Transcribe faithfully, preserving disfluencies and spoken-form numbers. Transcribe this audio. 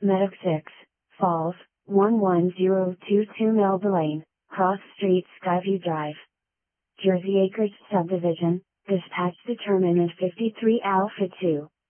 Medic six, Falls, one one zero two two Melba Lane, Cross Street, Skyview Drive. Jersey Acres Subdivision, dispatch determinant fifty-three Alpha two.